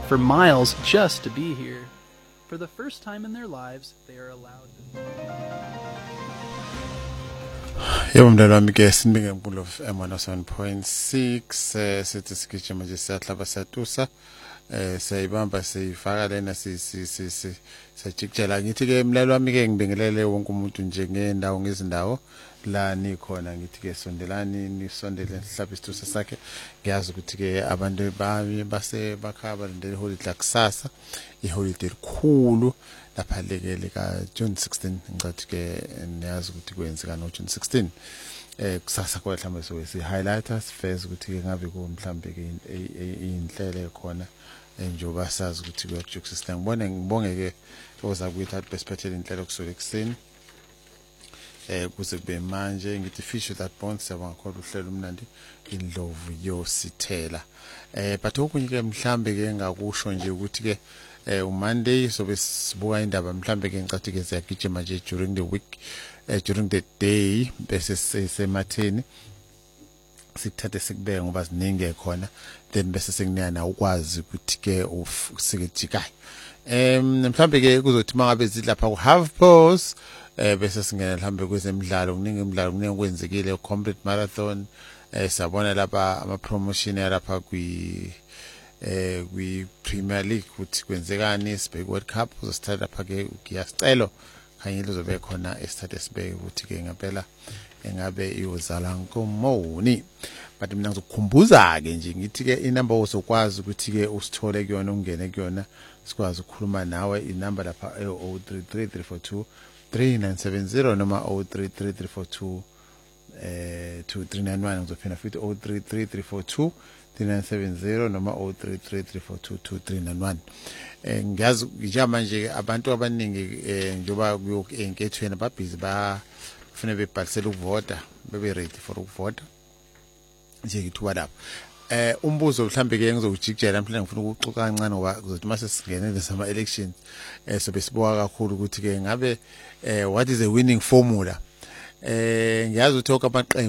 for miles just to be here. For the first time in their lives, they are allowed to... Yebo mdlalo wami ke sinibinge enkulu of M107.6 sithi sigijima nje siyahlaba siyatusa siyayibamba siyifaka lena sajikjela ngithi ke mlalo wami ke ngibingelele wonke umuntu nje ngendawo ngezindawo la nikhona ngithi ke sondelani nisondele sihlaba isitusa sakhe ngiyazi ukuthi ke abantu base bakhaba ndele holiday kusasa iholiday elikhulu lapha lekele ka June 16 ngicathi ke niyazi ukuthi kwenzeka no June 16 kusasa kwa mhlambe so si highlighters first ukuthi ke ngabe ku mhlambe ke inhlele khona njengoba sazi ukuthi ku June 16 ngibonge ke oza kuyithatha perspective inhlelo kusuka ekseni kuze kube manje ngithi fish with that bond siyabonga kakhulu uhlelo umnandi indlovu yosithela but okunye ke mhlambe ke ngakusho nje ukuthi ke Monday sobe sibuka indaba mhlambe ke ngicathi ke siyagijima nje during the week during the day bese sisematheni sikuthathe sikubeke ngoba siningi khona then bese sengiyana ukwazi ukuthi ke usikejikayo mhlambe ke kuzothi mangabe zidlapha ku half past bese singena mhlambe kwezemidlalo kuningi imidlalo kuningi kwenzekile complete marathon sabona lapha ama promotion lapha kwi Premier League ukuthi kwenzekani sibheke World Cup uzosithatha lapha ke ngiyasicelo kanye lizobe khona esithathe sibeke ukuthi ke ngempela engabe iyozala nkomoni but mina ngizokukhumbuza ke nje ngithi ke inumber osokwazi ukuthi ke usithole kuyona ungene kuyona sikwazi ukukhuluma nawe inumber lapha 0333423970 noma 033342 2391 ngizophinda futhi 0333423970 noma 0333422391 ngiyazi nje abantu abaningi njoba kuyokenkethweni babhizi bafuna bebhalisela ukuvota bebe ready for ukuvota nje ngithuba lapho umbuzo mhlambe ke ngizokujikjela mhlawumbe ngifuna ukuxoxa kancane ngoba kuzothi mase singenele sama elections sobe sibuka kakhulu ukuthi ke ngabe what is a winning formula ngiyazi ukuthi amaqembu